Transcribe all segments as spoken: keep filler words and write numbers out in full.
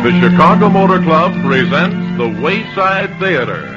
The Chicago Motor Club presents the Wayside Theater.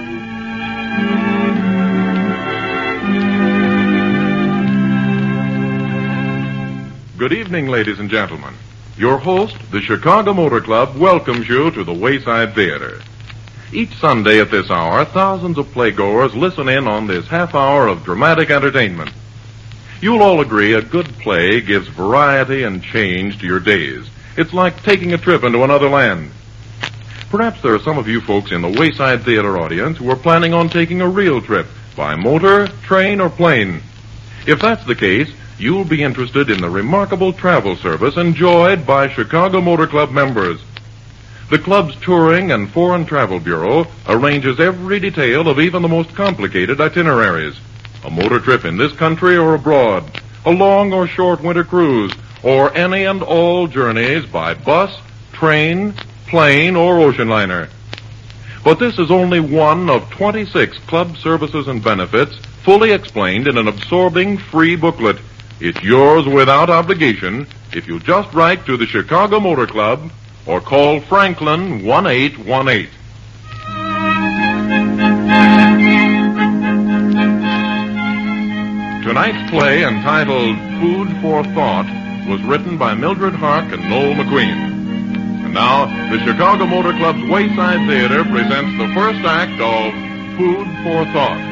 Good evening, ladies and gentlemen. Your host, the Chicago Motor Club, welcomes you to the Wayside Theater. Each Sunday at this hour, thousands of playgoers listen in on this half hour of dramatic entertainment. You'll all agree a good play gives variety and change to your days. It's like taking a trip into another land. Perhaps there are some of you folks in the Wayside Theater audience who are planning on taking a real trip by motor, train, or plane. If that's the case, you'll be interested in the remarkable travel service enjoyed by Chicago Motor Club members. The club's touring and foreign travel bureau arranges every detail of even the most complicated itineraries. A motor trip in this country or abroad, a long or short winter cruise, or any and all journeys by bus, train, plane, or ocean liner. But this is only one of twenty-six club services and benefits fully explained in an absorbing free booklet. It's yours without obligation if you just write to the Chicago Motor Club or call Franklin one eight one eight. Tonight's play, entitled Food for Thought, was written by Mildred Hark and Noel McQueen. And now, the Chicago Motor Club's Wayside Theater presents the first act of Food for Thought.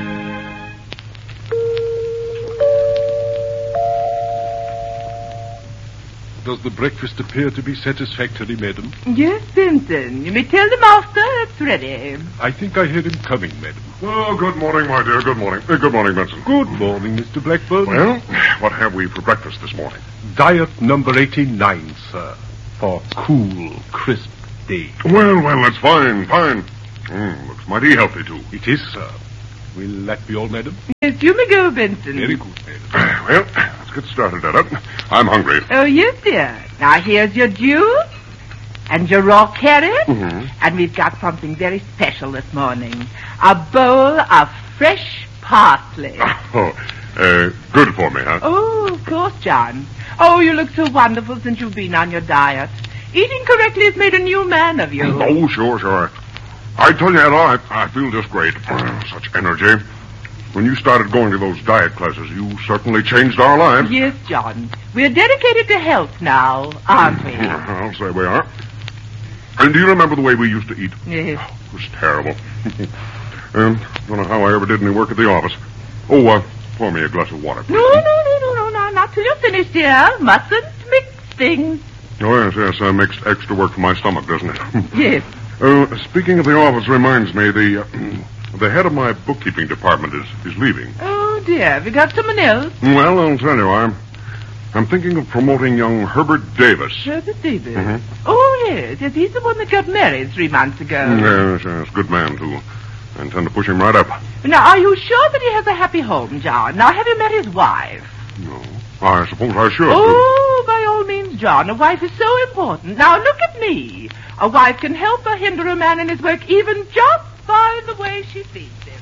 Does the breakfast appear to be satisfactory, madam? Yes, Benson. You may tell the master it's ready. I think I hear him coming, madam. Oh, good morning, my dear. Good morning. Uh, good morning, Benson. Good morning, Mister Blackburn. Well, what have we for breakfast this morning? Diet number eighty-nine, sir. For cool, crisp day. Well, well, that's fine, fine. Mm, looks mighty healthy, too. It is, sir. Will that be all, madam? Yes, you may go, Benson. Very good, madam. Well, let's get started at it. I'm hungry. Oh, yes, dear. Now, here's your juice and your raw carrot. Mm-hmm. And we've got something very special this morning. A bowl of fresh parsley. Oh, uh, good for me, huh? Oh, of course, John. Oh, you look so wonderful since you've been on your diet. Eating correctly has made a new man of you. Oh, sure, sure. I tell you, Ella, I, I feel just great. Such energy. When you started going to those diet classes, you certainly changed our lives. Yes, John. We're dedicated to health now, aren't we? I'll say we are. And do you remember the way we used to eat? Yes. Oh, it was terrible. um, don't know how I ever did any work at the office. Oh, uh, pour me a glass of water, please. No, no, no, no, no, no, not till you're finished, dear. Mustn't mix things. Oh, yes, yes, uh, makes extra work for my stomach, doesn't it? Yes. Uh, speaking of the office reminds me, the uh, the head of my bookkeeping department is, is leaving. Oh, dear. Have you got someone else? Well, I'll tell you, I'm, I'm thinking of promoting young Herbert Davis. Herbert Davis? Mm-hmm. Oh, yes. Yes, he's the one that got married three months ago. Yes, yes, good man, too. I intend to push him right up. Now, are you sure that he has a happy home, John? Now, have you met his wife? No, I suppose I should. Oh, by all means, John. A wife is so important. Now, look at me. A wife can help or hinder a man in his work even just by the way she feeds him.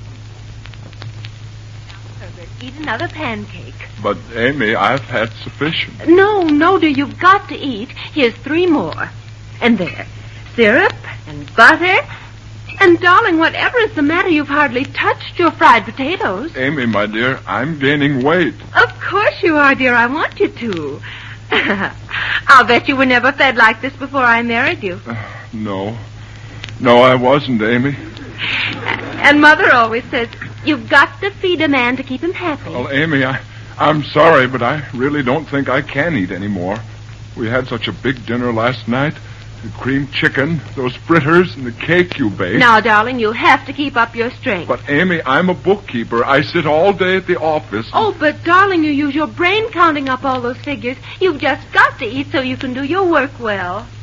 Now, Herbert, eat another pancake. But, Amy, I've had sufficient. No, no, dear, you've got to eat. Here's three more. And there, syrup and butter. And, darling, whatever is the matter, you've hardly touched your fried potatoes. Amy, my dear, I'm gaining weight. Of course you are, dear. I want you to. I'll bet you were never fed like this before I married you. Uh, no. No, I wasn't, Amy. And Mother always says, you've got to feed a man to keep him happy. Well, Amy, I, I'm sorry, but I really don't think I can eat anymore. We had such a big dinner last night. The creamed chicken, those fritters, and the cake you baked. Now, darling, you'll have to keep up your strength. But, Amy, I'm a bookkeeper. I sit all day at the office. Oh, but, darling, you use your brain counting up all those figures. You've just got to eat so you can do your work well.